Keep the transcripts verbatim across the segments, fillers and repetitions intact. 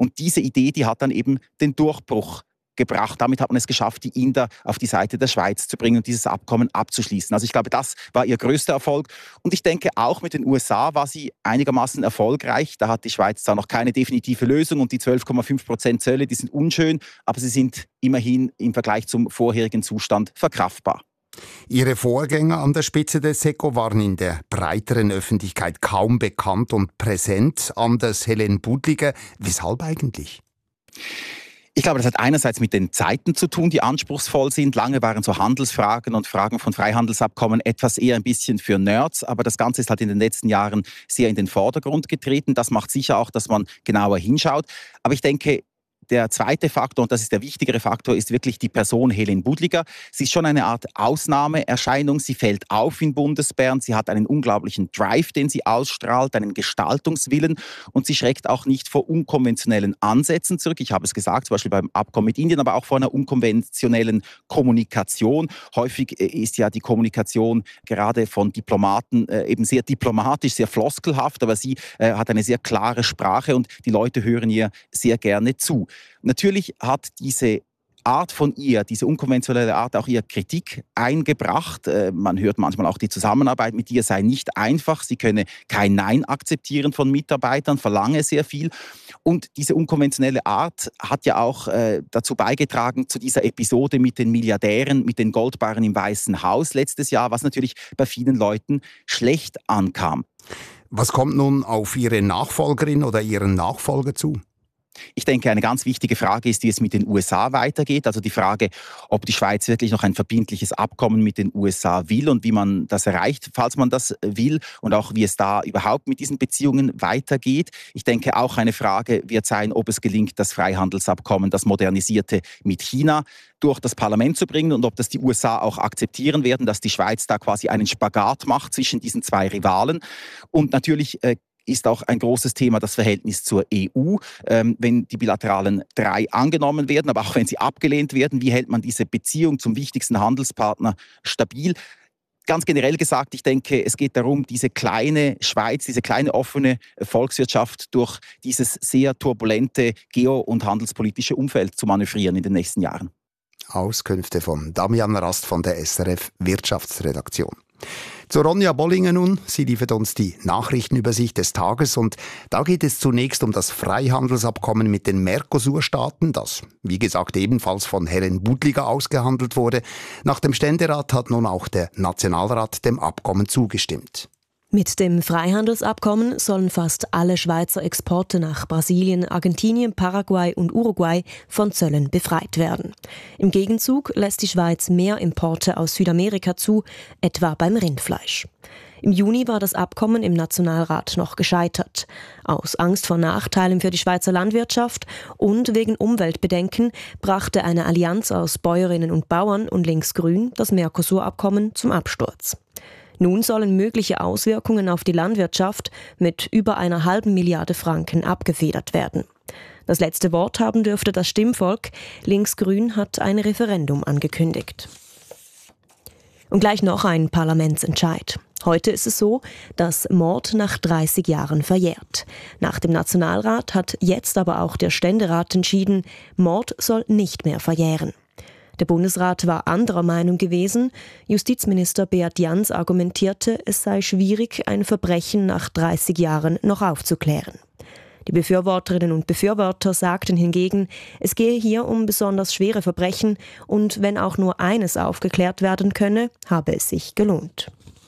Und diese Idee, die hat dann eben den Durchbruch gebracht. Damit hat man es geschafft, die Inder auf die Seite der Schweiz zu bringen und dieses Abkommen abzuschließen. Also ich glaube, das war ihr größter Erfolg. Und ich denke, auch mit den U S A war sie einigermaßen erfolgreich. Da hat die Schweiz zwar noch keine definitive Lösung und die zwölf Komma fünf Prozent Zölle, die sind unschön, aber sie sind immerhin im Vergleich zum vorherigen Zustand verkraftbar. Ihre Vorgänger an der Spitze des SECO waren in der breiteren Öffentlichkeit kaum bekannt und präsent. Anders Hélène Budliger. Weshalb eigentlich? Ich glaube, das hat einerseits mit den Zeiten zu tun, die anspruchsvoll sind. Lange waren so Handelsfragen und Fragen von Freihandelsabkommen etwas eher ein bisschen für Nerds. Aber das Ganze ist halt in den letzten Jahren sehr in den Vordergrund getreten. Das macht sicher auch, dass man genauer hinschaut. Aber ich denke, der zweite Faktor, und das ist der wichtigere Faktor, ist wirklich die Person Hélène Budliger. Sie ist schon eine Art Ausnahmeerscheinung. Sie fällt auf in Bundesbern. Sie hat einen unglaublichen Drive, den sie ausstrahlt, einen Gestaltungswillen. Und sie schreckt auch nicht vor unkonventionellen Ansätzen zurück. Ich habe es gesagt, zum Beispiel beim Abkommen mit Indien, aber auch vor einer unkonventionellen Kommunikation. Häufig ist ja die Kommunikation gerade von Diplomaten eben sehr diplomatisch, sehr floskelhaft, aber sie hat eine sehr klare Sprache und die Leute hören ihr sehr gerne zu. Natürlich hat diese Art von ihr, diese unkonventionelle Art, auch ihr Kritik eingebracht. Man hört manchmal auch, die Zusammenarbeit mit ihr sei nicht einfach. Sie könne kein Nein akzeptieren von Mitarbeitern, verlange sehr viel. Und diese unkonventionelle Art hat ja auch äh, dazu beigetragen, zu dieser Episode mit den Milliardären, mit den Goldbarren im Weißen Haus letztes Jahr, was natürlich bei vielen Leuten schlecht ankam. Was kommt nun auf Ihre Nachfolgerin oder Ihren Nachfolger zu? Ich denke, eine ganz wichtige Frage ist, wie es mit den U S A weitergeht. Also die Frage, ob die Schweiz wirklich noch ein verbindliches Abkommen mit den U S A will und wie man das erreicht, falls man das will, und auch wie es da überhaupt mit diesen Beziehungen weitergeht. Ich denke, auch eine Frage wird sein, ob es gelingt, das Freihandelsabkommen, das modernisierte mit China, durch das Parlament zu bringen und ob das die U S A auch akzeptieren werden, dass die Schweiz da quasi einen Spagat macht zwischen diesen zwei Rivalen. Und natürlich äh, ist auch ein großes Thema das Verhältnis zur E U. Ähm, wenn die bilateralen drei angenommen werden, aber auch wenn sie abgelehnt werden, wie hält man diese Beziehung zum wichtigsten Handelspartner stabil? Ganz generell gesagt, ich denke, es geht darum, diese kleine Schweiz, diese kleine offene Volkswirtschaft durch dieses sehr turbulente geo- und handelspolitische Umfeld zu manövrieren in den nächsten Jahren. Auskünfte von Damian Rast von der S R F Wirtschaftsredaktion. Zu Ronja Bollinger nun. Sie liefert uns die Nachrichtenübersicht des Tages und da geht es zunächst um das Freihandelsabkommen mit den Mercosur-Staaten, das, wie gesagt, ebenfalls von Hélène Budliger ausgehandelt wurde. Nach dem Ständerat hat nun auch der Nationalrat dem Abkommen zugestimmt. Mit dem Freihandelsabkommen sollen fast alle Schweizer Exporte nach Brasilien, Argentinien, Paraguay und Uruguay von Zöllen befreit werden. Im Gegenzug lässt die Schweiz mehr Importe aus Südamerika zu, etwa beim Rindfleisch. Im Juni war das Abkommen im Nationalrat noch gescheitert. Aus Angst vor Nachteilen für die Schweizer Landwirtschaft und wegen Umweltbedenken brachte eine Allianz aus Bäuerinnen und Bauern und Linksgrün das Mercosur-Abkommen zum Absturz. Nun sollen mögliche Auswirkungen auf die Landwirtschaft mit über einer halben Milliarde Franken abgefedert werden. Das letzte Wort haben dürfte das Stimmvolk. Linksgrün hat ein Referendum angekündigt. Und gleich noch ein Parlamentsentscheid. Heute ist es so, dass Mord nach dreißig Jahren verjährt. Nach dem Nationalrat hat jetzt aber auch der Ständerat entschieden, Mord soll nicht mehr verjähren. Der Bundesrat war anderer Meinung gewesen. Justizminister Beat Jans argumentierte, es sei schwierig, ein Verbrechen nach dreißig Jahren noch aufzuklären. Die Befürworterinnen und Befürworter sagten hingegen, es gehe hier um besonders schwere Verbrechen und wenn auch nur eines aufgeklärt werden könne, habe es sich gelohnt.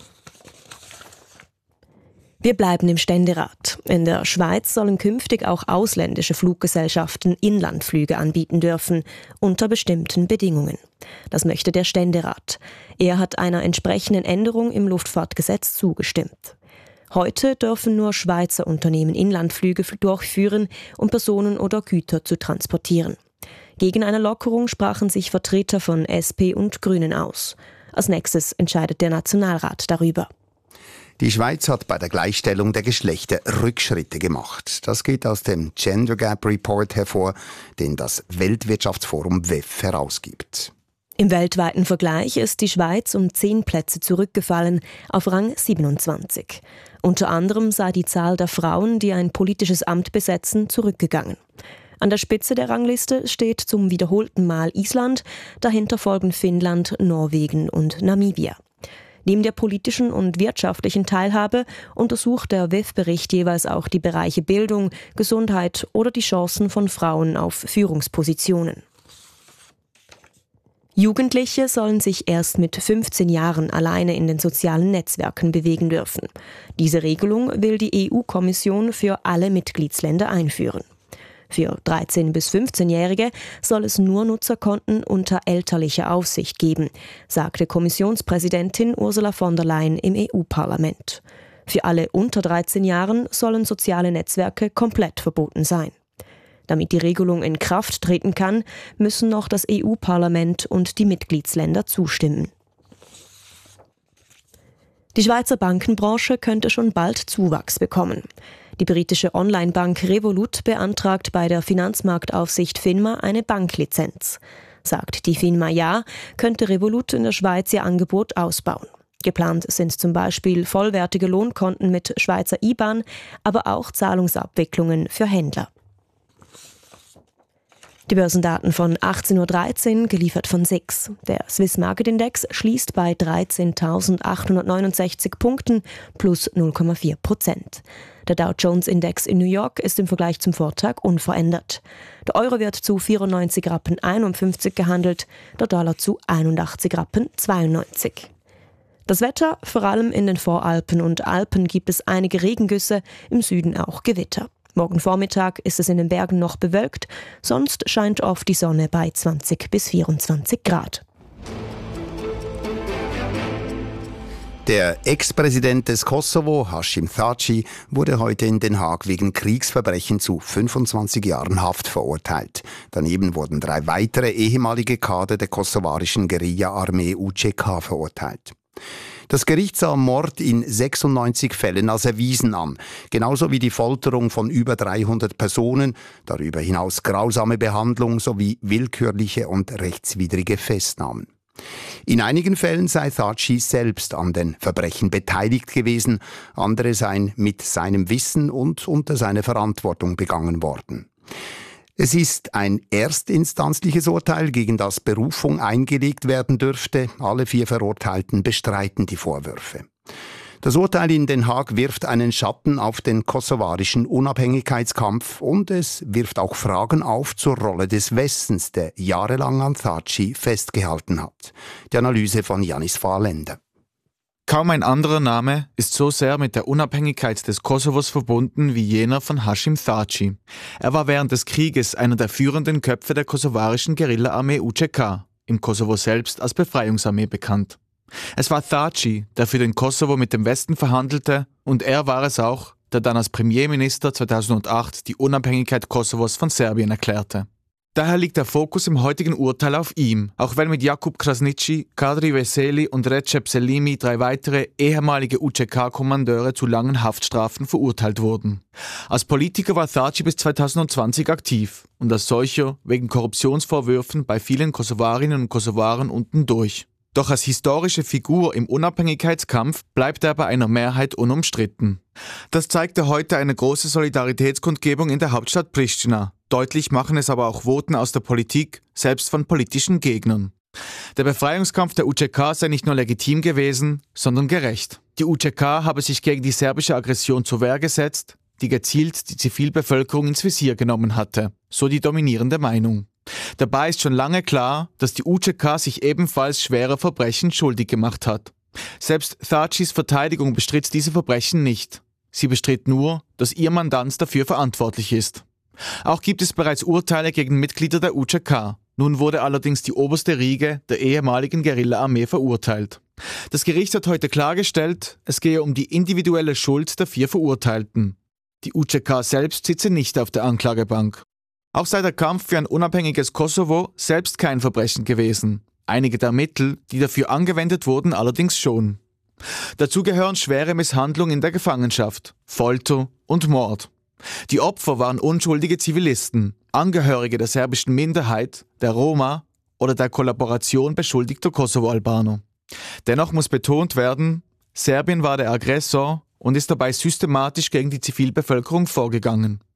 Wir bleiben im Ständerat. In der Schweiz sollen künftig auch ausländische Fluggesellschaften Inlandflüge anbieten dürfen, unter bestimmten Bedingungen. Das möchte der Ständerat. Er hat einer entsprechenden Änderung im Luftfahrtgesetz zugestimmt. Heute dürfen nur Schweizer Unternehmen Inlandflüge durchführen, um Personen oder Güter zu transportieren. Gegen eine Lockerung sprachen sich Vertreter von S P und Grünen aus. Als nächstes entscheidet der Nationalrat darüber. Die Schweiz hat bei der Gleichstellung der Geschlechter Rückschritte gemacht. Das geht aus dem Gender Gap Report hervor, den das Weltwirtschaftsforum W E F herausgibt. Im weltweiten Vergleich ist die Schweiz um zehn Plätze zurückgefallen, auf Rang siebenundzwanzig. Unter anderem sei die Zahl der Frauen, die ein politisches Amt besetzen, zurückgegangen. An der Spitze der Rangliste steht zum wiederholten Mal Island, dahinter folgen Finnland, Norwegen und Namibia. Neben der politischen und wirtschaftlichen Teilhabe untersucht der W I F-Bericht jeweils auch die Bereiche Bildung, Gesundheit oder die Chancen von Frauen auf Führungspositionen. Jugendliche sollen sich erst mit fünfzehn Jahren alleine in den sozialen Netzwerken bewegen dürfen. Diese Regelung will die E U-Kommission für alle Mitgliedsländer einführen. Für dreizehn- bis fünfzehnjährige soll es nur Nutzerkonten unter elterlicher Aufsicht geben, sagte Kommissionspräsidentin Ursula von der Leyen im E U-Parlament. Für alle unter dreizehn Jahren sollen soziale Netzwerke komplett verboten sein. Damit die Regelung in Kraft treten kann, müssen noch das E U-Parlament und die Mitgliedsländer zustimmen. Die Schweizer Bankenbranche könnte schon bald Zuwachs bekommen. Die britische Online-Bank Revolut beantragt bei der Finanzmarktaufsicht FINMA eine Banklizenz. Sagt die FINMA ja, könnte Revolut in der Schweiz ihr Angebot ausbauen. Geplant sind zum Beispiel vollwertige Lohnkonten mit Schweizer I B A N, aber auch Zahlungsabwicklungen für Händler. Die Börsendaten von achtzehn Uhr dreizehn, geliefert von S I X. Der Swiss Market Index schließt bei dreizehntausendachthundertneunundsechzig Punkten plus null Komma vier Prozent. Der Dow Jones Index in New York ist im Vergleich zum Vortag unverändert. Der Euro wird zu vierundneunzig Rappen einundfünfzig gehandelt, der Dollar zu einundachtzig Rappen zweiundneunzig. Das Wetter, vor allem in den Voralpen und Alpen gibt es einige Regengüsse, im Süden auch Gewitter. Morgen Vormittag ist es in den Bergen noch bewölkt, sonst scheint oft die Sonne bei zwanzig bis vierundzwanzig Grad. Der Ex-Präsident des Kosovo, Haşim Thaçi, wurde heute in Den Haag wegen Kriegsverbrechen zu fünfundzwanzig Jahren Haft verurteilt. Daneben wurden drei weitere ehemalige Kader der kosovarischen Guerilla-Armee U C K verurteilt. Das Gericht sah Mord in sechsundneunzig Fällen als erwiesen an, genauso wie die Folterung von über dreihundert Personen, darüber hinaus grausame Behandlung sowie willkürliche und rechtswidrige Festnahmen. In einigen Fällen sei Thaçi selbst an den Verbrechen beteiligt gewesen, andere seien mit seinem Wissen und unter seiner Verantwortung begangen worden. Es ist ein erstinstanzliches Urteil, gegen das Berufung eingelegt werden dürfte. Alle vier Verurteilten bestreiten die Vorwürfe. Das Urteil in Den Haag wirft einen Schatten auf den kosovarischen Unabhängigkeitskampf und es wirft auch Fragen auf zur Rolle des Westens, der jahrelang an Thaçi festgehalten hat. Die Analyse von Janis Fahrländer. Kaum ein anderer Name ist so sehr mit der Unabhängigkeit des Kosovos verbunden wie jener von Haşim Thaçi. Er war während des Krieges einer der führenden Köpfe der kosovarischen Guerilla-Armee U C K, im Kosovo selbst als Befreiungsarmee bekannt. Es war Thaçi, der für den Kosovo mit dem Westen verhandelte, und er war es auch, der dann als Premierminister zweitausendacht die Unabhängigkeit Kosovos von Serbien erklärte. Daher liegt der Fokus im heutigen Urteil auf ihm, auch wenn mit Jakub Krasniqi, Kadri Veseli und Recep Selimi drei weitere ehemalige U C K-Kommandeure zu langen Haftstrafen verurteilt wurden. Als Politiker war Thaçi bis zweitausendzwanzig aktiv und als solcher wegen Korruptionsvorwürfen bei vielen Kosovarinnen und Kosovaren unten durch. Doch als historische Figur im Unabhängigkeitskampf bleibt er bei einer Mehrheit unumstritten. Das zeigte heute eine große Solidaritätskundgebung in der Hauptstadt Pristina. Deutlich machen es aber auch Voten aus der Politik, selbst von politischen Gegnern. Der Befreiungskampf der U C K sei nicht nur legitim gewesen, sondern gerecht. Die U C K habe sich gegen die serbische Aggression zur Wehr gesetzt, die gezielt die Zivilbevölkerung ins Visier genommen hatte, so die dominierende Meinung. Dabei ist schon lange klar, dass die U C K sich ebenfalls schwerer Verbrechen schuldig gemacht hat. Selbst Thaçis Verteidigung bestritt diese Verbrechen nicht. Sie bestritt nur, dass ihr Mandant dafür verantwortlich ist. Auch gibt es bereits Urteile gegen Mitglieder der U C K. Nun wurde allerdings die oberste Riege der ehemaligen Guerilla-Armee verurteilt. Das Gericht hat heute klargestellt, es gehe um die individuelle Schuld der vier Verurteilten. Die U C K selbst sitze nicht auf der Anklagebank. Auch sei der Kampf für ein unabhängiges Kosovo selbst kein Verbrechen gewesen. Einige der Mittel, die dafür angewendet wurden, allerdings schon. Dazu gehören schwere Misshandlung in der Gefangenschaft, Folter und Mord. Die Opfer waren unschuldige Zivilisten, Angehörige der serbischen Minderheit, der Roma oder der Kollaboration beschuldigter Kosovo-Albaner. Dennoch muss betont werden, Serbien war der Aggressor und ist dabei systematisch gegen die Zivilbevölkerung vorgegangen.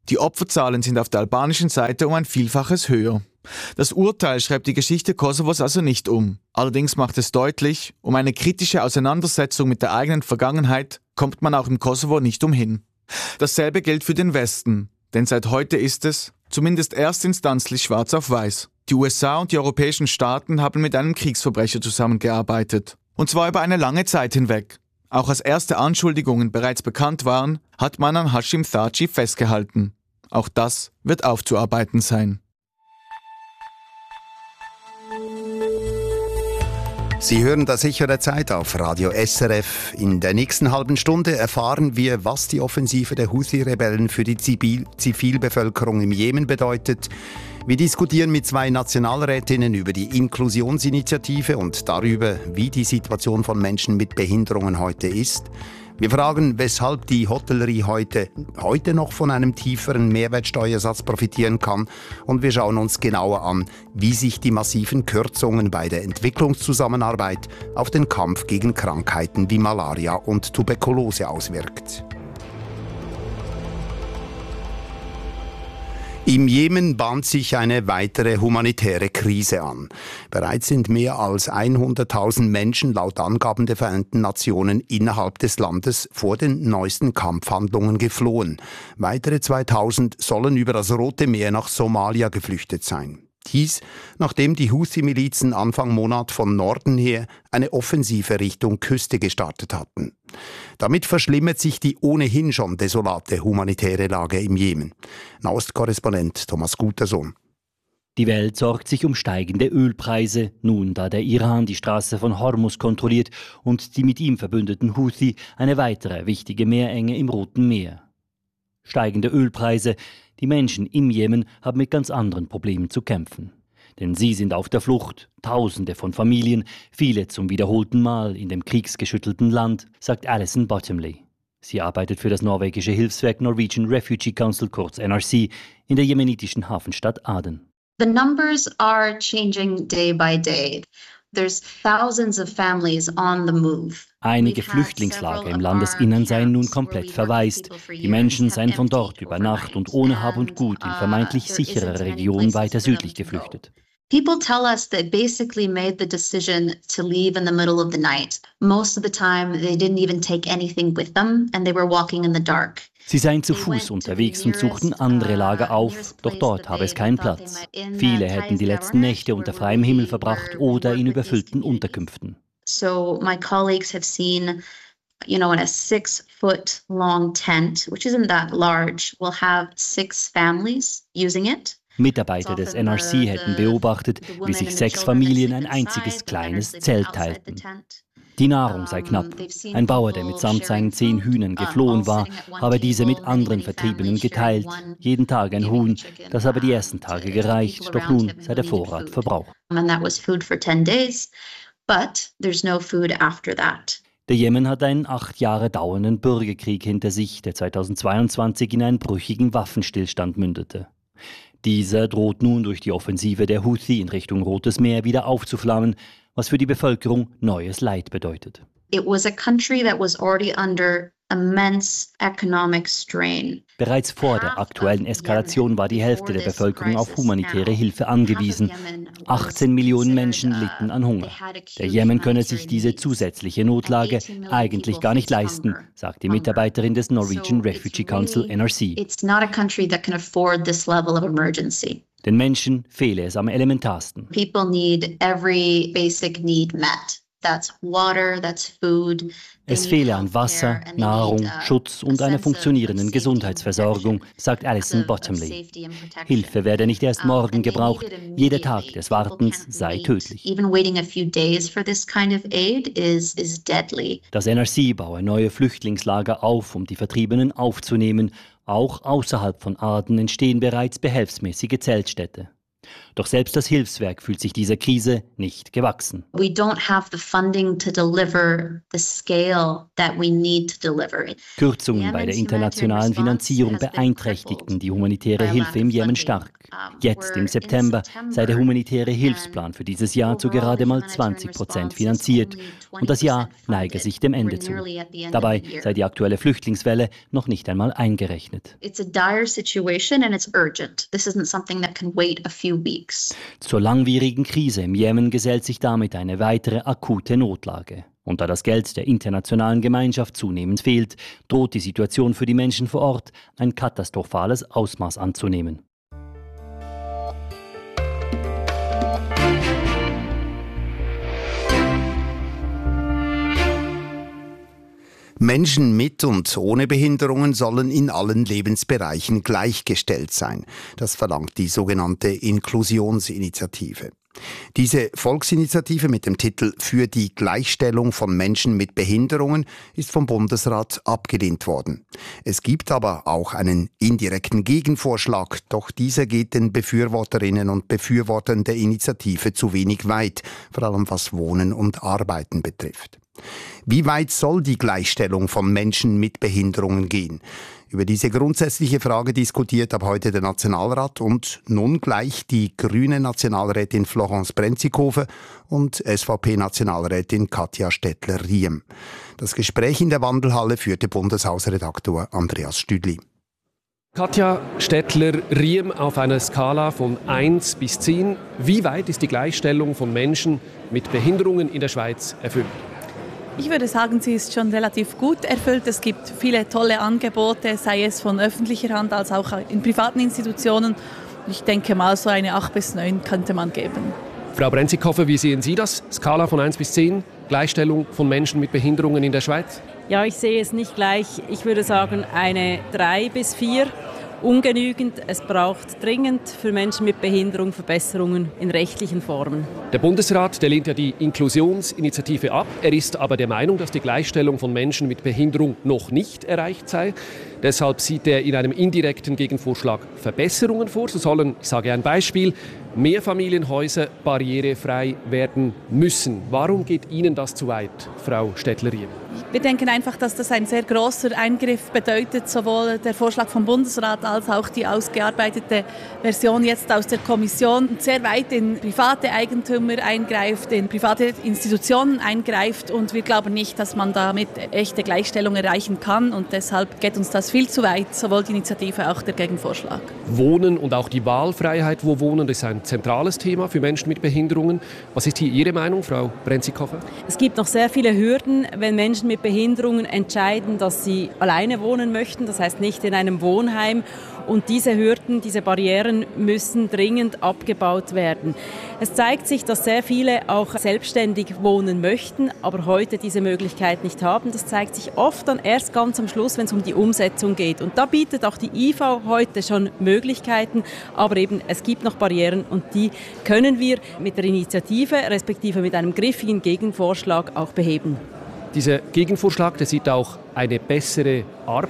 Die Opferzahlen sind auf der albanischen Seite um ein Vielfaches höher. Das Urteil schreibt die Geschichte Kosovos also nicht um. Allerdings macht es deutlich, um eine kritische Auseinandersetzung mit der eigenen Vergangenheit kommt man auch im Kosovo nicht umhin. Dasselbe gilt für den Westen, denn seit heute ist es, zumindest erstinstanzlich schwarz auf weiß. Die U S A und die europäischen Staaten haben mit einem Kriegsverbrecher zusammengearbeitet. Und zwar über eine lange Zeit hinweg. Auch als erste Anschuldigungen bereits bekannt waren, hat man an Hashim Thaçi festgehalten. Auch das wird aufzuarbeiten sein. Sie hören das Sicher der Zeit auf Radio S R F. In der nächsten halben Stunde erfahren wir, was die Offensive der Houthi-Rebellen für die Zivil- Zivilbevölkerung im Jemen bedeutet. Wir diskutieren mit zwei Nationalrätinnen über die Inklusionsinitiative und darüber, wie die Situation von Menschen mit Behinderungen heute ist. Wir fragen, weshalb die Hotellerie heute, heute noch von einem tieferen Mehrwertsteuersatz profitieren kann. Und wir schauen uns genauer an, wie sich die massiven Kürzungen bei der Entwicklungszusammenarbeit auf den Kampf gegen Krankheiten wie Malaria und Tuberkulose auswirkt. Im Jemen bahnt sich eine weitere humanitäre Krise an. Bereits sind mehr als hunderttausend Menschen laut Angaben der Vereinten Nationen innerhalb des Landes vor den neuesten Kampfhandlungen geflohen. Weitere zweitausend sollen über das Rote Meer nach Somalia geflüchtet sein. Dies, nachdem die Houthi-Milizen Anfang Monat von Norden her eine Offensive Richtung Küste gestartet hatten. Damit verschlimmert sich die ohnehin schon desolate humanitäre Lage im Jemen. Nahostkorrespondent Thomas Gutersohn. Die Welt sorgt sich um steigende Ölpreise, nun da der Iran die Straße von Hormuz kontrolliert und die mit ihm verbündeten Houthi eine weitere wichtige Meerenge im Roten Meer. Steigende Ölpreise, die Menschen im Jemen haben mit ganz anderen Problemen zu kämpfen. Denn sie sind auf der Flucht, Tausende von Familien, viele zum wiederholten Mal in dem kriegsgeschüttelten Land, sagt Alison Bottomley. Sie arbeitet für das norwegische Hilfswerk Norwegian Refugee Council, kurz N R C, in der jemenitischen Hafenstadt Aden. The numbers are changing day by day. There's thousands of families on the move. Einige Flüchtlingslager im Landesinnern seien nun komplett verwaist. Die Menschen seien von dort über Nacht und ohne Hab und Gut in vermeintlich sichere Regionen weiter südlich geflüchtet. People tell us they basically made the decision to leave in the middle of the night. Most of the time they didn't even take anything with them and they were walking in the dark. Sie seien zu Fuß unterwegs und suchten andere Lager auf, doch dort habe es keinen Platz. Viele hätten die letzten Nächte unter freiem Himmel verbracht oder in überfüllten Unterkünften. So my colleagues have seen, you know, in a six foot long tent, which isn't that large, we'll have six families using it. Mitarbeiter des N R C hätten beobachtet, wie sich sechs Familien ein einziges kleines Zelt teilten. Die Nahrung sei knapp. Ein Bauer, der mitsamt seinen zehn Hühnern geflohen war, habe diese mit anderen Vertriebenen geteilt. Jeden Tag ein Huhn. Das habe die ersten Tage gereicht, doch nun sei der Vorrat verbraucht. Der Jemen hat einen acht Jahre dauernden Bürgerkrieg hinter sich, der zweitausendzweiundzwanzig in einen brüchigen Waffenstillstand mündete. Dieser droht nun durch die Offensive der Houthi in Richtung Rotes Meer wieder aufzuflammen, was für die Bevölkerung neues Leid bedeutet. It was a country that was already under immense economic strain. Bereits vor der aktuellen Eskalation war die Hälfte der Bevölkerung auf humanitäre Hilfe angewiesen. achtzehn Millionen Menschen litten an Hunger. Der Jemen könne sich diese zusätzliche Notlage eigentlich gar nicht leisten, sagt die Mitarbeiterin des Norwegian Refugee Council N R C. It's not a country that can afford this level of emergency. Den Menschen fehle es am elementarsten. People need every basic need met. That's water, that's food. Es fehle an Wasser, Nahrung, Schutz und einer funktionierenden Gesundheitsversorgung, sagt Alison Bottomley. Hilfe werde nicht erst morgen gebraucht, jeder Tag des Wartens sei tödlich. Das N R C baue neue Flüchtlingslager auf, um die Vertriebenen aufzunehmen. Auch außerhalb von Aden entstehen bereits behelfsmäßige Zeltstädte. Doch selbst das Hilfswerk fühlt sich dieser Krise nicht gewachsen. We don't have the funding to deliver the scale that we need to deliver. Kürzungen bei der internationalen Finanzierung beeinträchtigten die humanitäre Hilfe im Jemen stark. Jetzt im September sei der humanitäre Hilfsplan für dieses Jahr zu gerade mal zwanzig Prozent finanziert und das Jahr neige sich dem Ende zu. Dabei sei die aktuelle Flüchtlingswelle noch nicht einmal eingerechnet. It's a dire situation and it's urgent. This isn't something that can wait a few weeks. Zur langwierigen Krise im Jemen gesellt sich damit eine weitere akute Notlage. Und da das Geld der internationalen Gemeinschaft zunehmend fehlt, droht die Situation für die Menschen vor Ort ein katastrophales Ausmaß anzunehmen. Menschen mit und ohne Behinderungen sollen in allen Lebensbereichen gleichgestellt sein. Das verlangt die sogenannte Inklusionsinitiative. Diese Volksinitiative mit dem Titel »Für die Gleichstellung von Menschen mit Behinderungen« ist vom Bundesrat abgelehnt worden. Es gibt aber auch einen indirekten Gegenvorschlag, doch dieser geht den Befürworterinnen und Befürwortern der Initiative zu wenig weit, vor allem was Wohnen und Arbeiten betrifft. Wie weit soll die Gleichstellung von Menschen mit Behinderungen gehen? Über diese grundsätzliche Frage diskutiert ab heute der Nationalrat und nun gleich die grüne Nationalrätin Florence Brenzikofer und S V P-Nationalrätin Katja Stettler-Riem. Das Gespräch in der Wandelhalle führte Bundeshausredaktor Andreas Stüdli. Katja Stettler-Riem, auf einer Skala von eins bis zehn, wie weit ist die Gleichstellung von Menschen mit Behinderungen in der Schweiz erfüllt? Ich würde sagen, sie ist schon relativ gut erfüllt. Es gibt viele tolle Angebote, sei es von öffentlicher Hand als auch in privaten Institutionen. Ich denke mal, so eine acht bis neun könnte man geben. Frau Brenzikofer, wie sehen Sie das? Skala von eins bis zehn, Gleichstellung von Menschen mit Behinderungen in der Schweiz? Ja, ich sehe es nicht gleich. Ich würde sagen eine drei bis vier. Ungenügend. Es braucht dringend für Menschen mit Behinderung Verbesserungen in rechtlichen Formen. Der Bundesrat, der lehnt ja die Inklusionsinitiative ab. Er ist aber der Meinung, dass die Gleichstellung von Menschen mit Behinderung noch nicht erreicht sei. Deshalb sieht er in einem indirekten Gegenvorschlag Verbesserungen vor. So sollen, ich sage ein Beispiel, Mehrfamilienhäuser barrierefrei werden müssen. Warum geht Ihnen das zu weit, Frau Stettler-Riem? Wir denken einfach, dass das ein sehr großer Eingriff bedeutet, sowohl der Vorschlag vom Bundesrat als auch die ausgearbeitete Version jetzt aus der Kommission sehr weit in private Eigentümer eingreift, in private Institutionen eingreift und wir glauben nicht, dass man damit echte Gleichstellung erreichen kann und deshalb geht uns das viel zu weit, sowohl die Initiative als auch der Gegenvorschlag. Wohnen und auch die Wahlfreiheit, wo wohnen, das ist ein zentrales Thema für Menschen mit Behinderungen. Was ist hier Ihre Meinung, Frau Brenzikofer? Es gibt noch sehr viele Hürden, wenn Menschen mit Behinderungen entscheiden, dass sie alleine wohnen möchten, das heißt nicht in einem Wohnheim. Und diese Hürden, diese Barrieren müssen dringend abgebaut werden. Es zeigt sich, dass sehr viele auch selbstständig wohnen möchten, aber heute diese Möglichkeit nicht haben. Das zeigt sich oft dann erst ganz am Schluss, wenn es um die Umsetzung geht. Und da bietet auch die I V heute schon Möglichkeiten, aber eben es gibt noch Barrieren und die können wir mit der Initiative, respektive mit einem griffigen Gegenvorschlag auch beheben. Dieser Gegenvorschlag, der sieht auch eine bessere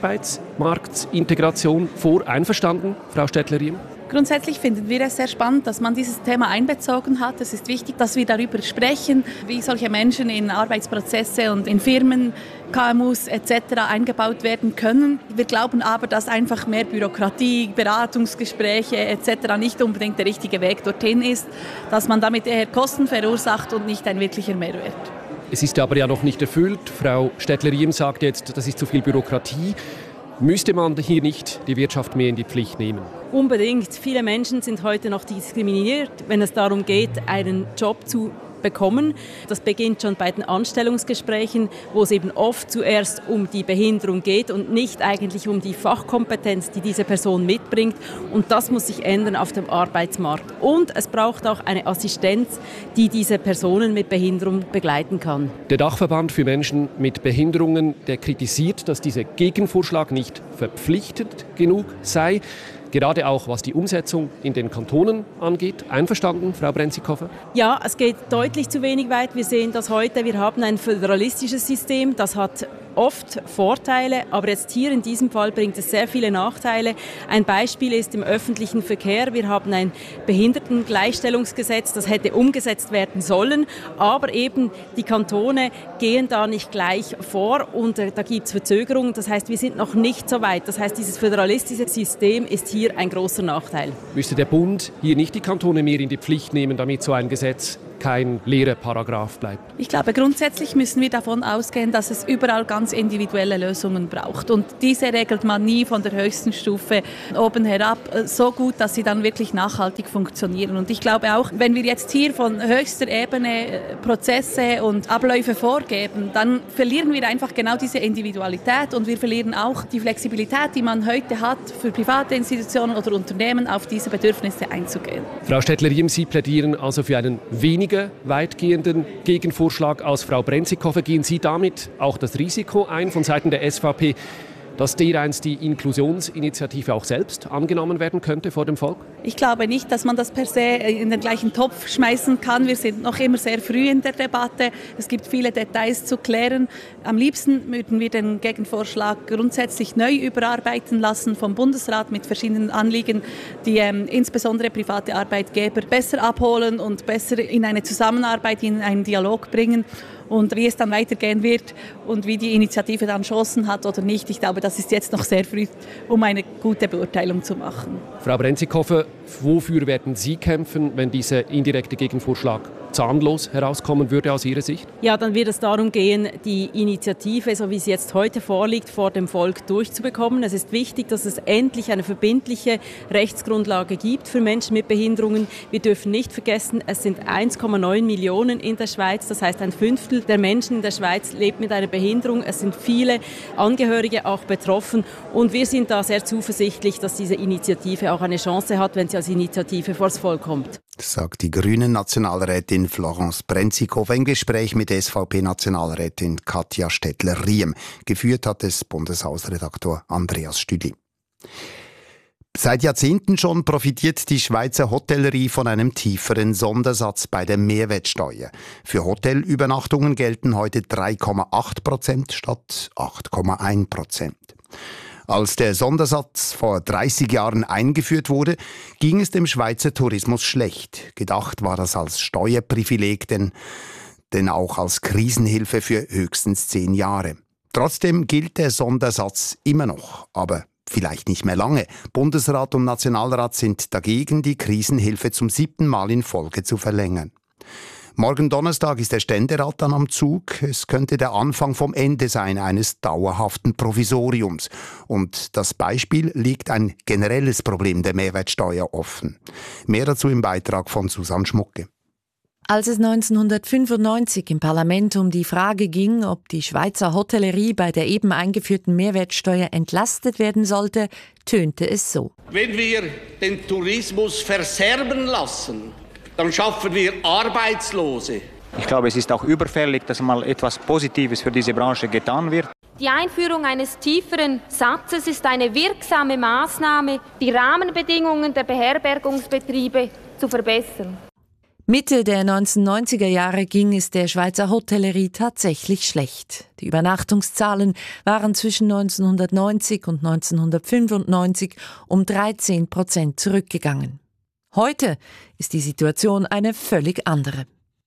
Arbeitsmarktintegration vor. Einverstanden, Frau Stettler-Riem? Grundsätzlich finden wir es sehr spannend, dass man dieses Thema einbezogen hat. Es ist wichtig, dass wir darüber sprechen, wie solche Menschen in Arbeitsprozesse und in Firmen, K M Us et cetera eingebaut werden können. Wir glauben aber, dass einfach mehr Bürokratie, Beratungsgespräche et cetera nicht unbedingt der richtige Weg dorthin ist, dass man damit eher Kosten verursacht und nicht ein wirklicher Mehrwert. Es ist aber ja noch nicht erfüllt. Frau Stettler-Riem sagt jetzt, das ist zu viel Bürokratie. Müsste man hier nicht die Wirtschaft mehr in die Pflicht nehmen? Unbedingt. Viele Menschen sind heute noch diskriminiert, wenn es darum geht, einen Job zu bekommen. Das beginnt schon bei den Anstellungsgesprächen, wo es eben oft zuerst um die Behinderung geht und nicht eigentlich um die Fachkompetenz, die diese Person mitbringt. Und das muss sich ändern auf dem Arbeitsmarkt. Und es braucht auch eine Assistenz, die diese Personen mit Behinderung begleiten kann. Der Dachverband für Menschen mit Behinderungen, der kritisiert, dass dieser Gegenvorschlag nicht verpflichtend genug sei. gerade auch was die Umsetzung in den Kantonen angeht. Einverstanden, Frau Brenzikofer? Ja, es geht deutlich zu wenig weit. Wir sehen das heute. Wir haben ein föderalistisches System, das hat oft Vorteile, aber jetzt hier in diesem Fall bringt es sehr viele Nachteile. Ein Beispiel ist im öffentlichen Verkehr. Wir haben ein Behindertengleichstellungsgesetz, das hätte umgesetzt werden sollen, aber eben die Kantone gehen da nicht gleich vor und äh, da gibt es Verzögerungen. Das heißt, wir sind noch nicht so weit. Das heißt, dieses föderalistische System ist hier ein großer Nachteil. Müsste der Bund hier nicht die Kantone mehr in die Pflicht nehmen, damit so ein Gesetz kein leerer Paragraph bleibt? Ich glaube, grundsätzlich müssen wir davon ausgehen, dass es überall ganz individuelle Lösungen braucht. Und diese regelt man nie von der höchsten Stufe oben herab so gut, dass sie dann wirklich nachhaltig funktionieren. Und ich glaube auch, wenn wir jetzt hier von höchster Ebene Prozesse und Abläufe vorgeben, dann verlieren wir einfach genau diese Individualität und wir verlieren auch die Flexibilität, die man heute hat, für private Institutionen oder Unternehmen auf diese Bedürfnisse einzugehen. Frau Stettler-Riem, Sie plädieren also für einen weniger weitgehenden Gegenvorschlag als Frau Brenzikofer. Gehen Sie damit auch das Risiko ein von Seiten der S V P, dass dereinst die Inklusionsinitiative auch selbst angenommen werden könnte vor dem Volk? Ich glaube nicht, dass man das per se in den gleichen Topf schmeißen kann. Wir sind noch immer sehr früh in der Debatte. Es gibt viele Details zu klären. Am liebsten würden wir den Gegenvorschlag grundsätzlich neu überarbeiten lassen vom Bundesrat mit verschiedenen Anliegen, die ähm, insbesondere private Arbeitgeber besser abholen und besser in eine Zusammenarbeit, in einen Dialog bringen. Und wie es dann weitergehen wird und wie die Initiative dann Chancen hat oder nicht, ich glaube, das ist jetzt noch sehr früh, um eine gute Beurteilung zu machen. Frau Brenzikofer, wofür werden Sie kämpfen, wenn dieser indirekte Gegenvorschlag zahnlos herauskommen würde aus Ihrer Sicht? Ja, dann wird es darum gehen, die Initiative, so wie sie jetzt heute vorliegt, vor dem Volk durchzubekommen. Es ist wichtig, dass es endlich eine verbindliche Rechtsgrundlage gibt für Menschen mit Behinderungen. Wir dürfen nicht vergessen, es sind eins Komma neun Millionen in der Schweiz. Das heißt, ein Fünftel der Menschen in der Schweiz lebt mit einer Behinderung. Es sind viele Angehörige auch betroffen. Und wir sind da sehr zuversichtlich, dass diese Initiative auch eine Chance hat, wenn sie als Initiative vors Volk kommt. Sagt die Grünen-Nationalrätin Florence Brenzikofer im Gespräch mit S V P-Nationalrätin Katja Stettler-Riem. Geführt hat es Bundeshausredaktor Andreas Stüdi. Seit Jahrzehnten schon profitiert die Schweizer Hotellerie von einem tieferen Sondersatz bei der Mehrwertsteuer. Für Hotelübernachtungen gelten heute drei Komma acht Prozent statt acht Komma eins Prozent. Als der Sondersatz vor dreißig Jahren eingeführt wurde, ging es dem Schweizer Tourismus schlecht. Gedacht war das als Steuerprivileg, denn, denn auch als Krisenhilfe für höchstens zehn Jahre. Trotzdem gilt der Sondersatz immer noch, aber vielleicht nicht mehr lange. Bundesrat und Nationalrat sind dagegen, die Krisenhilfe zum siebten Mal in Folge zu verlängern. Morgen Donnerstag ist der Ständerat dann am Zug. Es könnte der Anfang vom Ende sein eines dauerhaften Provisoriums. Und das Beispiel liegt ein generelles Problem der Mehrwertsteuer offen. Mehr dazu im Beitrag von Susanne Schmucke. Als es neunzehnhundertfünfundneunzig im Parlament um die Frage ging, ob die Schweizer Hotellerie bei der eben eingeführten Mehrwertsteuer entlastet werden sollte, tönte es so. Wenn wir den Tourismus verserben lassen, dann schaffen wir Arbeitslose. Ich glaube, es ist auch überfällig, dass mal etwas Positives für diese Branche getan wird. Die Einführung eines tieferen Satzes ist eine wirksame Maßnahme, die Rahmenbedingungen der Beherbergungsbetriebe zu verbessern. Mitte der neunzehnhundertneunziger Jahre ging es der Schweizer Hotellerie tatsächlich schlecht. Die Übernachtungszahlen waren zwischen neunzehnhundertneunzig und neunzehnhundertfünfundneunzig um dreizehn Prozent zurückgegangen. Heute ist die Situation eine völlig andere.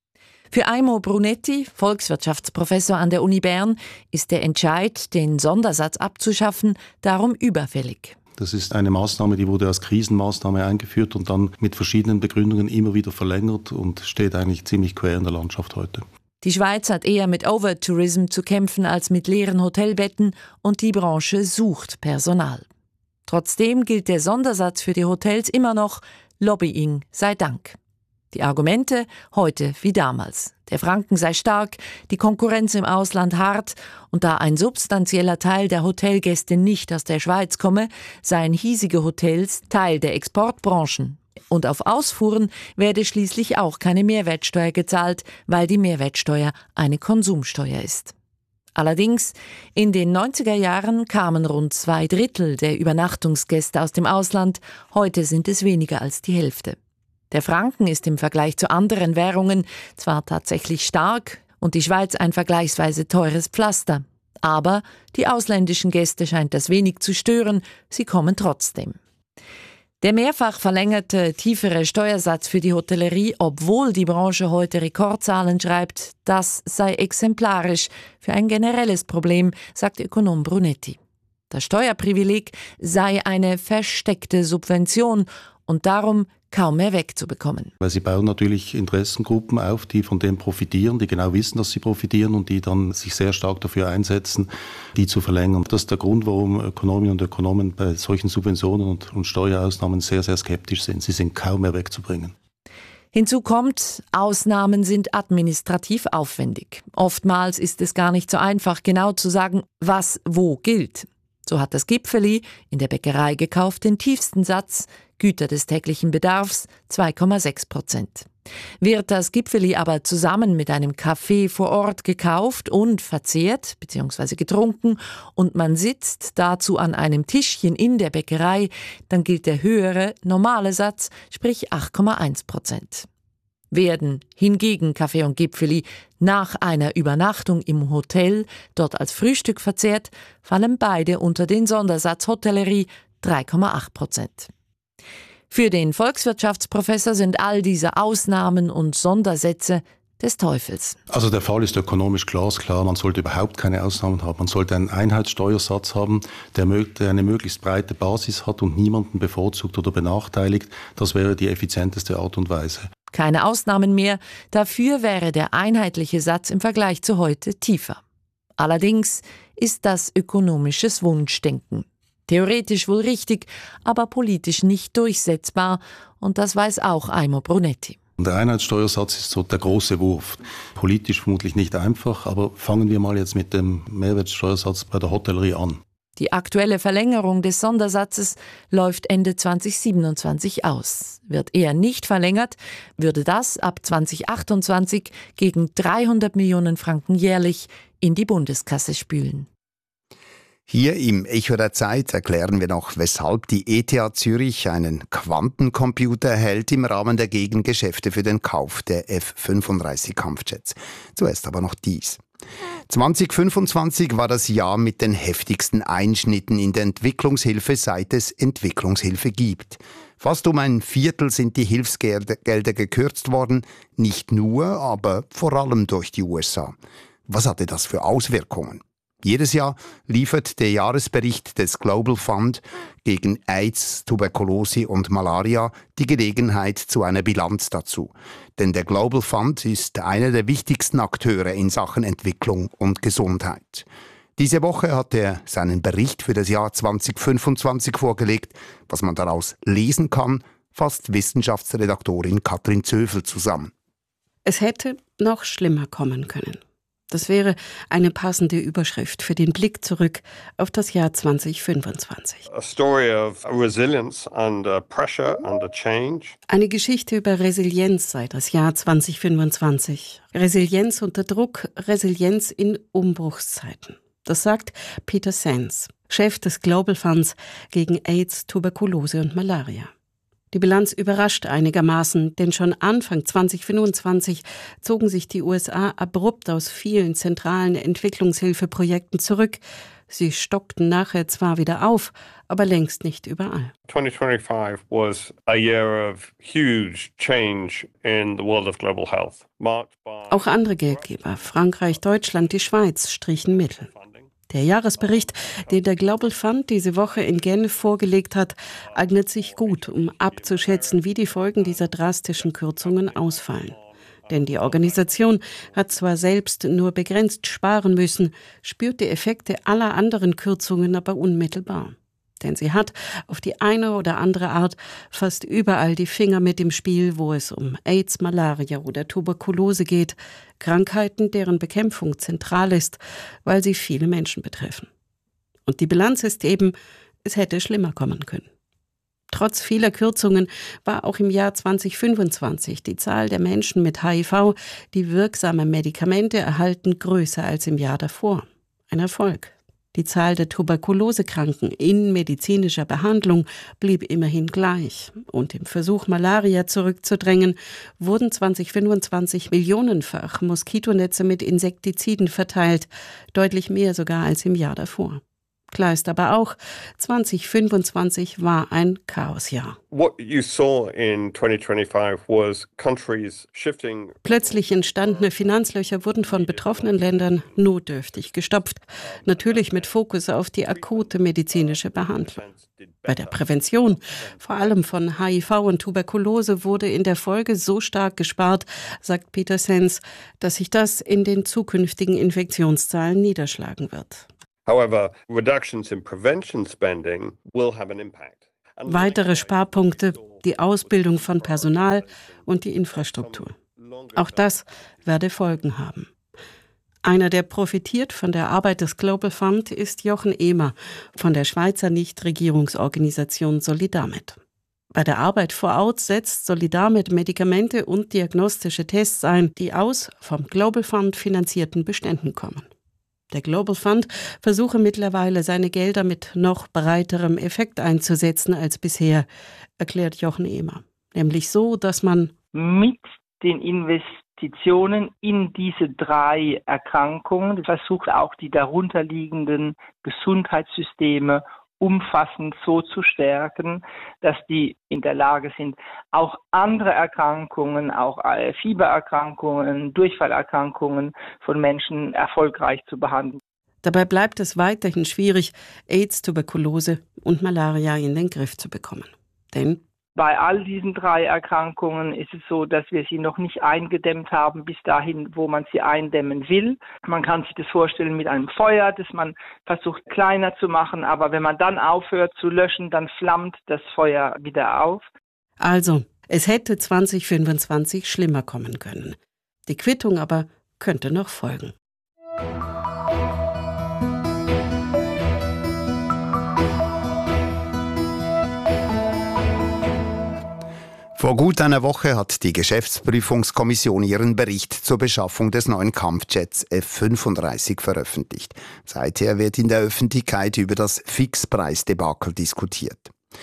Für Aimo Brunetti, Volkswirtschaftsprofessor an der Uni Bern, ist der Entscheid, den Sondersatz abzuschaffen, darum überfällig. Das ist eine Maßnahme, die wurde als Krisenmaßnahme eingeführt und dann mit verschiedenen Begründungen immer wieder verlängert und steht eigentlich ziemlich quer in der Landschaft heute. Die Schweiz hat eher mit Overtourism zu kämpfen als mit leeren Hotelbetten und die Branche sucht Personal. Trotzdem gilt der Sondersatz für die Hotels immer noch Lobbying sei Dank. Die Argumente heute wie damals. Der Franken sei stark, die Konkurrenz im Ausland hart und da ein substanzieller Teil der Hotelgäste nicht aus der Schweiz komme, seien hiesige Hotels Teil der Exportbranchen. Und auf Ausfuhren werde schließlich auch keine Mehrwertsteuer gezahlt, weil die Mehrwertsteuer eine Konsumsteuer ist. Allerdings, in den neunziger Jahren kamen rund zwei Drittel der Übernachtungsgäste aus dem Ausland, heute sind es weniger als die Hälfte. Der Franken ist im Vergleich zu anderen Währungen zwar tatsächlich stark und die Schweiz ein vergleichsweise teures Pflaster, aber die ausländischen Gäste scheint das wenig zu stören, sie kommen trotzdem. Der mehrfach verlängerte, tiefere Steuersatz für die Hotellerie, obwohl die Branche heute Rekordzahlen schreibt, das sei exemplarisch für ein generelles Problem, sagt Ökonom Brunetti. Das Steuerprivileg sei eine versteckte Subvention und darum kaum mehr wegzubekommen. Weil sie bauen natürlich Interessengruppen auf, die von dem profitieren, die genau wissen, dass sie profitieren und die dann sich sehr stark dafür einsetzen, die zu verlängern. Das ist der Grund, warum Ökonominnen und Ökonomen bei solchen Subventionen und, und Steuerausnahmen sehr, sehr skeptisch sind. Sie sind kaum mehr wegzubringen. Hinzu kommt, Ausnahmen sind administrativ aufwendig. Oftmals ist es gar nicht so einfach, genau zu sagen, was wo gilt. So hat das Gipfeli in der Bäckerei gekauft den tiefsten Satz, Güter des täglichen Bedarfs, zwei Komma sechs Prozent. Wird das Gipfeli aber zusammen mit einem Kaffee vor Ort gekauft und verzehrt bzw. getrunken und man sitzt dazu an einem Tischchen in der Bäckerei, dann gilt der höhere, normale Satz, sprich acht Komma eins Prozent. Werden hingegen Kaffee und Gipfeli nach einer Übernachtung im Hotel dort als Frühstück verzehrt, fallen beide unter den Sondersatz Hotellerie drei Komma acht Prozent. Für den Volkswirtschaftsprofessor sind all diese Ausnahmen und Sondersätze des Teufels. Also der Fall ist ökonomisch glasklar. Man sollte überhaupt keine Ausnahmen haben. Man sollte einen Einheitssteuersatz haben, der eine möglichst breite Basis hat und niemanden bevorzugt oder benachteiligt. Das wäre die effizienteste Art und Weise. Keine Ausnahmen mehr. Dafür wäre der einheitliche Satz im Vergleich zu heute tiefer. Allerdings ist das ökonomisches Wunschdenken. Theoretisch wohl richtig, aber politisch nicht durchsetzbar. Und das weiß auch Aimo Brunetti. Der Einheitssteuersatz ist so der große Wurf. Politisch vermutlich nicht einfach, aber fangen wir mal jetzt mit dem Mehrwertsteuersatz bei der Hotellerie an. Die aktuelle Verlängerung des Sondersatzes läuft Ende zweitausendsiebenundzwanzig aus. Wird er nicht verlängert, würde das ab zweitausendachtundzwanzig gegen dreihundert Millionen Franken jährlich in die Bundeskasse spülen. Hier im Echo der Zeit erklären wir noch, weshalb die E T H Zürich einen Quantencomputer erhält im Rahmen der Gegengeschäfte für den Kauf der F fünfunddreißig Kampfjets. Zuerst aber noch dies. zweitausendfünfundzwanzig war das Jahr mit den heftigsten Einschnitten in der Entwicklungshilfe, seit es Entwicklungshilfe gibt. Fast um ein Viertel sind die Hilfsgelder gekürzt worden, nicht nur, aber vor allem durch die U S A. Was hatte das für Auswirkungen? Jedes Jahr liefert der Jahresbericht des Global Fund gegen AIDS, Tuberkulose und Malaria die Gelegenheit zu einer Bilanz dazu. Denn der Global Fund ist einer der wichtigsten Akteure in Sachen Entwicklung und Gesundheit. Diese Woche hat er seinen Bericht für das Jahr zweitausendfünfundzwanzig vorgelegt. Was man daraus lesen kann, fasst Wissenschaftsredaktorin Katrin Zöfel zusammen. Es hätte noch schlimmer kommen können. Das wäre eine passende Überschrift für den Blick zurück auf das Jahr zweitausendfünfundzwanzig. A story of resilience under pressure, under change. Eine Geschichte über Resilienz sei das Jahr zweitausendfünfundzwanzig. Resilienz unter Druck, Resilienz in Umbruchszeiten. Das sagt Peter Sands, Chef des Global Funds gegen AIDS, Tuberkulose und Malaria. Die Bilanz überrascht einigermaßen, denn schon Anfang zweitausendfünfundzwanzig zogen sich die U S A abrupt aus vielen zentralen Entwicklungshilfeprojekten zurück. Sie stockten nachher zwar wieder auf, aber längst nicht überall. twenty twenty-five was a year of huge change in the world of global health. Auch andere Geldgeber, Frankreich, Deutschland, die Schweiz, strichen Mittel. Der Jahresbericht, den der Global Fund diese Woche in Genf vorgelegt hat, eignet sich gut, um abzuschätzen, wie die Folgen dieser drastischen Kürzungen ausfallen. Denn die Organisation hat zwar selbst nur begrenzt sparen müssen, spürt die Effekte aller anderen Kürzungen aber unmittelbar. Denn sie hat auf die eine oder andere Art fast überall die Finger mit im Spiel, wo es um AIDS, Malaria oder Tuberkulose geht. Krankheiten, deren Bekämpfung zentral ist, weil sie viele Menschen betreffen. Und die Bilanz ist eben, es hätte schlimmer kommen können. Trotz vieler Kürzungen war auch im Jahr zweitausendfünfundzwanzig die Zahl der Menschen mit H I V, die wirksame Medikamente erhalten, größer als im Jahr davor. Ein Erfolg. Die Zahl der Tuberkulosekranken in medizinischer Behandlung blieb immerhin gleich. Und im Versuch, Malaria zurückzudrängen, wurden zweitausendfünfundzwanzig millionenfach Moskitonetze mit Insektiziden verteilt, deutlich mehr sogar als im Jahr davor. Klar ist aber auch, zweitausendfünfundzwanzig war ein Chaosjahr. What you saw in twenty twenty-five was countries shifting. Plötzlich entstandene Finanzlöcher wurden von betroffenen Ländern notdürftig gestopft, natürlich mit Fokus auf die akute medizinische Behandlung. Bei der Prävention, vor allem von H I V und Tuberkulose, wurde in der Folge so stark gespart, sagt Peter Sens, dass sich das in den zukünftigen Infektionszahlen niederschlagen wird. However, reductions in prevention spending will have an impact. Weitere Sparpunkte, die Ausbildung von Personal und die Infrastruktur. Auch das werde Folgen haben. Einer, der profitiert von der Arbeit des Global Fund, ist Jochen Ehmer von der Schweizer Nichtregierungsorganisation Solidamed. Bei der Arbeit vor Ort setzt Solidamed Medikamente und diagnostische Tests ein, die aus vom Global Fund finanzierten Beständen kommen. Der Global Fund versuche mittlerweile, seine Gelder mit noch breiterem Effekt einzusetzen als bisher, erklärt Jochen Ehmer. Nämlich so, dass man mit den Investitionen in diese drei Erkrankungen versucht, auch die darunterliegenden Gesundheitssysteme umfassend so zu stärken, dass die in der Lage sind, auch andere Erkrankungen, auch Fiebererkrankungen, Durchfallerkrankungen von Menschen erfolgreich zu behandeln. Dabei bleibt es weiterhin schwierig, AIDS, Tuberkulose und Malaria in den Griff zu bekommen. Denn bei all diesen drei Erkrankungen ist es so, dass wir sie noch nicht eingedämmt haben bis dahin, wo man sie eindämmen will. Man kann sich das vorstellen mit einem Feuer, das man versucht kleiner zu machen, aber wenn man dann aufhört zu löschen, dann flammt das Feuer wieder auf. Also, es hätte zweitausendfünfundzwanzig schlimmer kommen können. Die Quittung aber könnte noch folgen. Vor gut einer Woche hat die Geschäftsprüfungskommission ihren Bericht zur Beschaffung des neuen Kampfjets F fünfunddreißig veröffentlicht. Seither wird in der Öffentlichkeit über das Fixpreisdebakel diskutiert.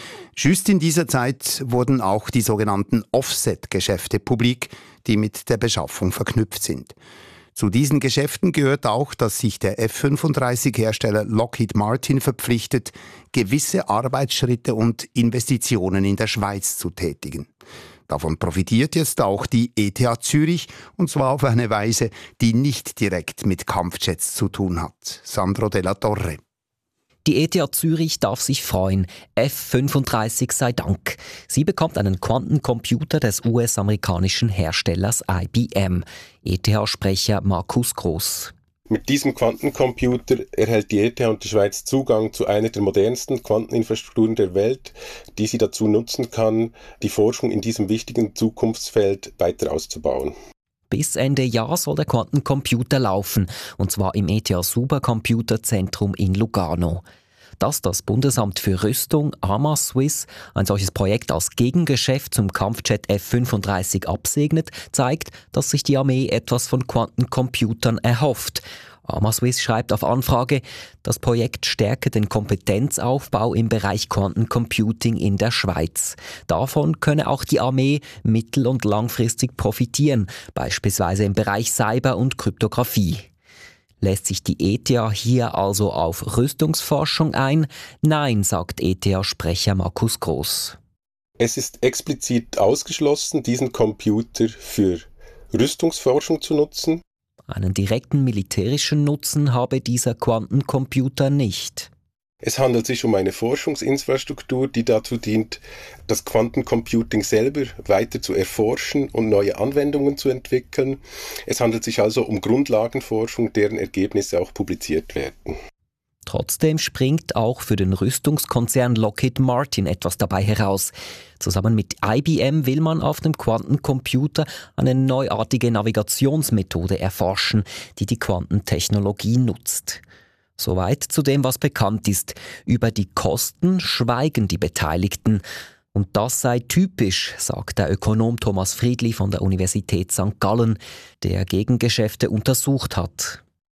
Just in dieser Zeit wurden auch die sogenannten Offset-Geschäfte publik, die mit der Beschaffung verknüpft sind. Zu diesen Geschäften gehört auch, dass sich der F fünfunddreißig-Hersteller Lockheed Martin verpflichtet, gewisse Arbeitsschritte und Investitionen in der Schweiz zu tätigen. Davon profitiert jetzt auch die E T H Zürich, und zwar auf eine Weise, die nicht direkt mit Kampfjets zu tun hat. Sandro Della Torre. Die E T H Zürich darf sich freuen. F fünfunddreißig sei Dank. Sie bekommt einen Quantencomputer des U S-amerikanischen Herstellers I B M. E T H-Sprecher Markus Gross. Mit diesem Quantencomputer erhält die E T H und die Schweiz Zugang zu einer der modernsten Quanteninfrastrukturen der Welt, die sie dazu nutzen kann, die Forschung in diesem wichtigen Zukunftsfeld weiter auszubauen. Bis Ende Jahr soll der Quantencomputer laufen, und zwar im E T H Supercomputerzentrum in Lugano. Dass das Bundesamt für Rüstung, AMA Swiss, ein solches Projekt als Gegengeschäft zum Kampfjet F fünfunddreißig absegnet, zeigt, dass sich die Armee etwas von Quantencomputern erhofft. AMA Swiss schreibt auf Anfrage, das Projekt stärke den Kompetenzaufbau im Bereich Quantencomputing in der Schweiz. Davon könne auch die Armee mittel- und langfristig profitieren, beispielsweise im Bereich Cyber- und Kryptographie. Lässt sich die E T H hier also auf Rüstungsforschung ein? Nein, sagt E T H-Sprecher Markus Gross. Es ist explizit ausgeschlossen, diesen Computer für Rüstungsforschung zu nutzen. Einen direkten militärischen Nutzen habe dieser Quantencomputer nicht. Es handelt sich um eine Forschungsinfrastruktur, die dazu dient, das Quantencomputing selber weiter zu erforschen und neue Anwendungen zu entwickeln. Es handelt sich also um Grundlagenforschung, deren Ergebnisse auch publiziert werden. Trotzdem springt auch für den Rüstungskonzern Lockheed Martin etwas dabei heraus. Zusammen mit I B M will man auf dem Quantencomputer eine neuartige Navigationsmethode erforschen, die die Quantentechnologie nutzt. Soweit zu dem, was bekannt ist. Über die Kosten schweigen die Beteiligten. Und das sei typisch, sagt der Ökonom Thomas Friedli von der Universität Sankt Gallen, der Gegengeschäfte untersucht hat.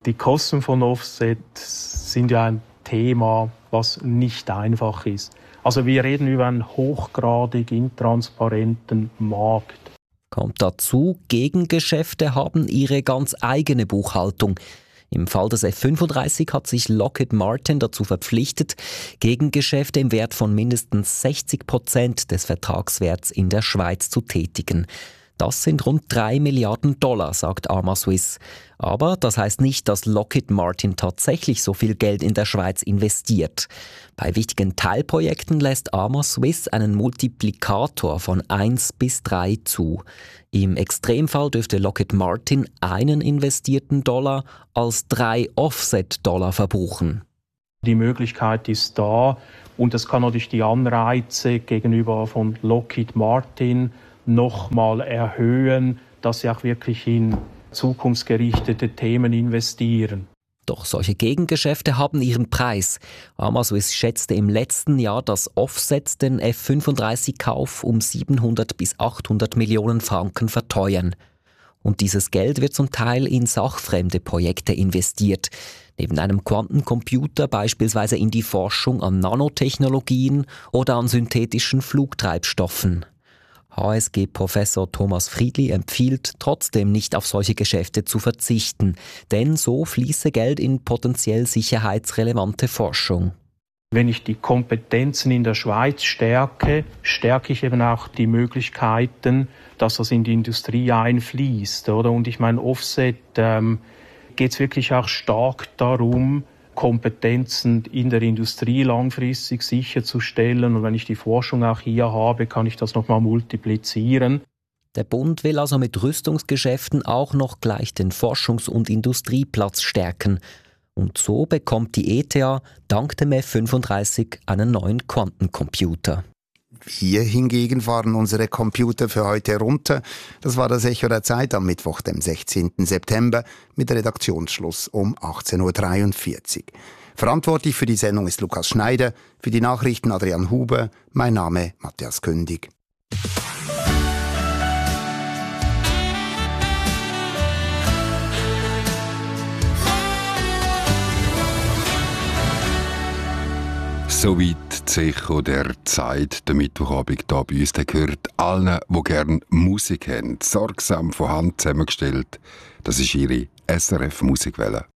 Die Kosten von Offsets sind ja ein Thema, was nicht einfach ist. Also wir reden über einen hochgradig intransparenten Markt. Kommt dazu, Gegengeschäfte haben ihre ganz eigene Buchhaltung. Im Fall des F fünfunddreißig hat sich Lockheed Martin dazu verpflichtet, Gegengeschäfte im Wert von mindestens sechzig Prozent des Vertragswerts in der Schweiz zu tätigen. Das sind rund drei Milliarden Dollar, sagt Arma Swiss. Aber das heißt nicht, dass Lockheed Martin tatsächlich so viel Geld in der Schweiz investiert. Bei wichtigen Teilprojekten lässt Arma Swiss einen Multiplikator von eins bis drei zu. Im Extremfall dürfte Lockheed Martin einen investierten Dollar als drei Offset-Dollar verbuchen. Die Möglichkeit ist da und das kann natürlich die Anreize gegenüber von Lockheed Martin noch mal erhöhen, dass sie auch wirklich in zukunftsgerichtete Themen investieren. Doch solche Gegengeschäfte haben ihren Preis. Arma Swiss schätzte im letzten Jahr, dass Offsets den F fünfunddreißig-Kauf um siebenhundert bis achthundert Millionen Franken verteuern. Und dieses Geld wird zum Teil in sachfremde Projekte investiert. Neben einem Quantencomputer beispielsweise in die Forschung an Nanotechnologien oder an synthetischen Flugtreibstoffen. H S G-Professor Thomas Friedli empfiehlt trotzdem nicht auf solche Geschäfte zu verzichten, denn so fließe Geld in potenziell sicherheitsrelevante Forschung. Wenn ich die Kompetenzen in der Schweiz stärke, stärke ich eben auch die Möglichkeiten, dass das in die Industrie einfließt. Oder? Und ich meine, Offset ähm, geht es wirklich auch stark darum, Kompetenzen in der Industrie langfristig sicherzustellen. Und wenn ich die Forschung auch hier habe, kann ich das nochmal multiplizieren. Der Bund will also mit Rüstungsgeschäften auch noch gleich den Forschungs- und Industrieplatz stärken. Und so bekommt die E T H dank dem F fünfunddreißig einen neuen Quantencomputer. Wir hingegen fahren unsere Computer für heute runter. Das war das Echo der Zeit am Mittwoch, dem sechzehnten September, mit Redaktionsschluss um achtzehn Uhr dreiundvierzig. Verantwortlich für die Sendung ist Lukas Schneider, für die Nachrichten Adrian Huber, mein Name Matthias Kündig. Soweit das Echo der Zeit, der Mittwochabend hier bei uns. Der gehört allen, die gerne Musik haben, sorgsam von Hand zusammengestellt. Das ist Ihre S R F Musikwelle.